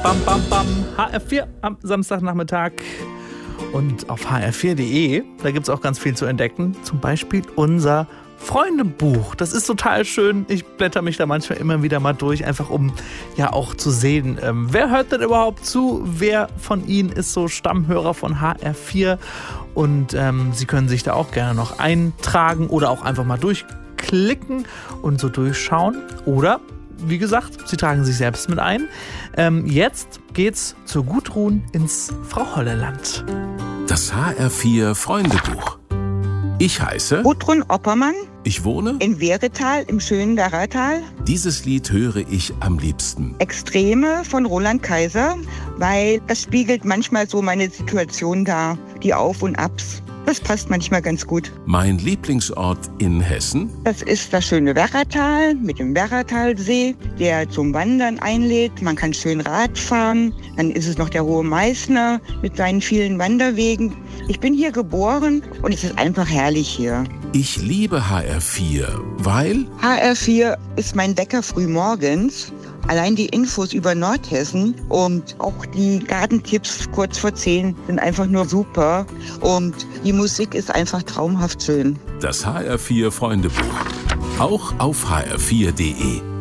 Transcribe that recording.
Bam, bam, bam. HR4 am Samstagnachmittag. Und auf hr4.de, da gibt es auch ganz viel zu entdecken. Zum Beispiel unser Freundebuch. Das ist total schön. Ich blätter mich da manchmal immer wieder mal durch, einfach um ja auch zu sehen, wer hört denn überhaupt zu? Wer von Ihnen ist so Stammhörer von HR4? Und Sie können sich da auch gerne noch eintragen oder auch einfach mal durchklicken und so durchschauen. Oder, wie gesagt, Sie tragen sich selbst mit ein. Jetzt geht's zur Gudrun ins Frau Holle-Land. Das HR4 Freundebuch. Ich heiße Gudrun Oppermann. Ich wohne In Wehretal im schönen Werratal. Dieses Lied höre ich am liebsten. Extreme von Roland Kaiser, weil das spiegelt manchmal so meine Situation dar, die Auf und Abs. Das passt manchmal ganz gut. Mein Lieblingsort in Hessen? Das ist das schöne Werratal mit dem Werratalsee, der zum Wandern einlädt. Man kann schön Rad fahren. Dann ist es noch der Hohe Meißner mit seinen vielen Wanderwegen. Ich bin hier geboren und es ist einfach herrlich hier. Ich liebe HR4, weil HR4 ist mein Wecker früh morgens. Allein die Infos über Nordhessen und auch die Gartentipps kurz vor 10 sind einfach nur super. Und die Musik ist einfach traumhaft schön. das HR4 Freundebuch. Auch auf hr4.de.